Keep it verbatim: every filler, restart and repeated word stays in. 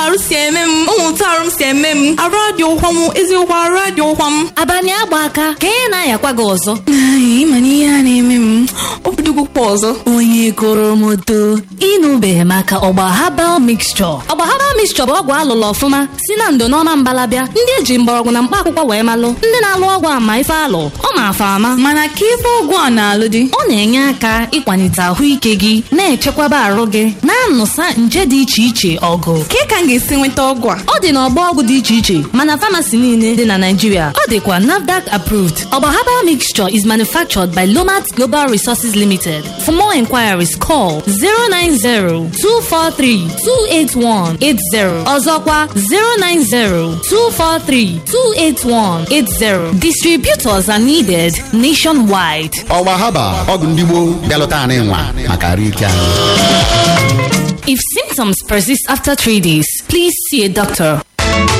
arụ si eme m ụmụ arụ m si eme m arụ adị ụkwa m eziokwu arụ adị ụkwa m abalị agba aka ka ị na-ayakwa gị ọzọ. ịma na ihe a na-eme m obidogokwa ọzọ. Onye goro moto ịnụbeghị maka ọgba herbal mixture. Ọgba herbal mixture bụ ọgwụ alụlụ ọfụma si na ndo n'ọma mbalabịa ndị eji mgbọrọgwụ na mkpa akwụkwọ wee malụ ndị na-alụ ọgwụ ama ife alụ ọ ma-afa ama. Mana ka ife ọgwụ a na-alụ dị, ọ na-enye aka ịkwalite ahụike gị na-echekwaba arụ gị na-anụsa nje dị iche iche ọgụ. ka ka m ga-esi nweta ọgwụ a? Ọ dị n'ọgbọ ọgwụ dị iche iche mana famasi niile dị na Naịjirịa. Ọ dịkwa NAFDAC approved. Ọgba herbal mixture is manufactured by Lomat Global Resources Limited. For more inquiries, call zero nine zero two four three two eight one eight zero. Ọzọkwa zero nine zero two four three two eight one eight zero. Distributors are needed nationwide. Ọgba herbal ọgwụ ndị gboo bịalụta anyị nwa maka arụ ike anyị. If symptoms persist after three days, please see a doctor.